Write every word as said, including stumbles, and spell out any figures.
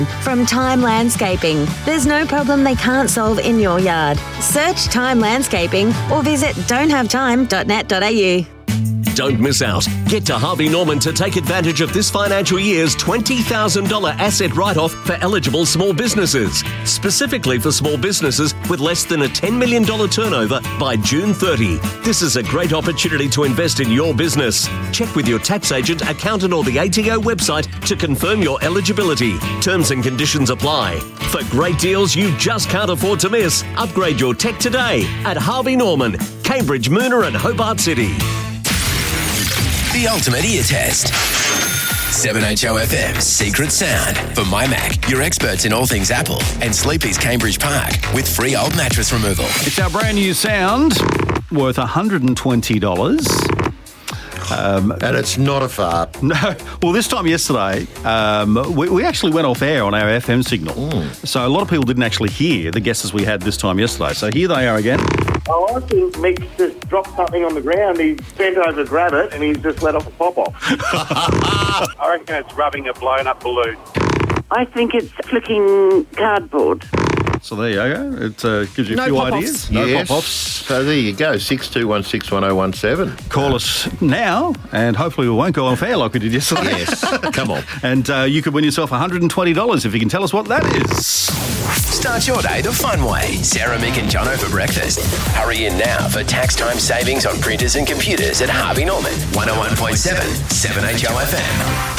From Time Landscaping. There's no problem they can't solve in your yard. Search Time Landscaping or visit don't have time dot net dot a u. Don't miss out. Get to Harvey Norman to take advantage of this financial year's twenty thousand dollars asset write-off for eligible small businesses. Specifically for small businesses with less than a ten million dollars turnover by June thirtieth. This is a great opportunity to invest in your business. Check with your tax agent, accountant or the A T O website to confirm your eligibility. Terms and conditions apply. For great deals you just can't afford to miss, upgrade your tech today at Harvey Norman, Cambridge, Moona and Hobart City. The ultimate ear test. seven H O F M's Secret Sound. For My Mac, your experts in all things Apple, and Sleepy's Cambridge Park with free old mattress removal. It's our brand new sound worth one hundred twenty dollars. Um, and it's not a fart. No. Well, this time yesterday, um, we, we actually went off air on our F M signal. Mm. So a lot of people didn't actually hear the guesses we had this time yesterday. So here they are again. Oh, I think Mick just dropped something on the ground. He bent over to grab it and he's just let off a pop-off. I reckon it's rubbing a blown-up balloon. I think it's flicking cardboard. So there you go. It uh, gives you a no few pop-offs. ideas. No yes. pop-offs. So there you go. six two one six one oh one seven. Call us now, and hopefully we won't go off air like we did yesterday. Yes. Come on. And uh, you could win yourself one hundred twenty dollars if you can tell us what that is. Start your day the fun way. Sarah, Mick and Jono for breakfast. Hurry in now for tax time savings on printers and computers at Harvey Norman. one oh one point seven, seven H O F M.